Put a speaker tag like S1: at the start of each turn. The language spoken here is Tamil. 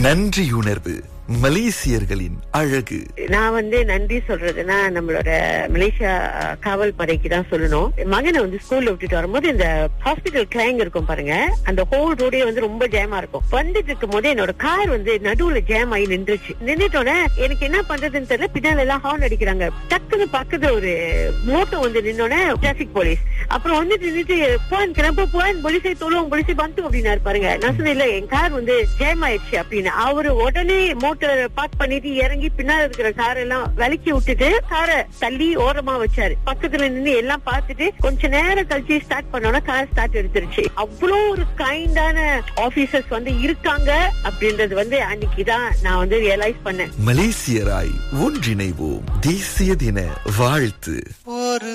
S1: நன்றியுணர்வு மலேசியர்களின் அழகு.
S2: நான் நன்றி சொல்றதுன்னா நம்மளோட மலேசியா காவல் படைக்கு தான் சொல்லணும். மகனை ஸ்கூல்ல விட்டுட்டு வரும்போது இந்த ஹாஸ்பிட்டல் கிளைங் இருக்கும் பாருங்க, அந்த ஹோல் ரோடே ரொம்ப ஜாமா இருக்கும். வந்துட்டு இருக்கும் போது என்னோட கார் நடுவுல ஜாம் ஆகி நின்றுட்டோன்னே எனக்கு என்ன பண்றதுன்னு தெரியல. பின்னால எல்லாம் ஹார்ன் அடிக்கிறாங்க. டக்குன்னு பக்கத்துல ஒரு மோட்டோ நின்னோடனே டிராபிக் போலீஸ் அப்புறம் நின்னுட்டு போன் கிளம்ப போன் போலீஸை தோலும் போலீஸை பந்து அப்படின்னாரு பாருங்க. நான் சொன்னேன் இல்ல என் கார் ஜாம் ஆயிடுச்சு அப்படின்னு. அவரு உடனே மோட்டர் பார்க் பண்ணிட்டு இறங்கி பின்னால இருக்கிற கார் எல்லாம் விலக்கி விட்டுட்டு காரை தள்ளி ஓரமா வச்சாரு. பக்கத்துல நின்று எல்லாம் பார்த்துட்டு கொஞ்ச நேரம் கழிச்சு ஸ்டார்ட் பண்ணோம்னா கார் ஸ்டார்ட் எடுத்துருச்சு. அவ்வளவு ஒரு கைண்டான ஆபீசர்ஸ் இருக்காங்க அப்படின்றது அன்னைக்குதான் நான் ரியலைஸ் பண்ணேன்.
S1: மலேசியராய் ஒன்றிணைவோம். தேசிய தின வாழ்த்து.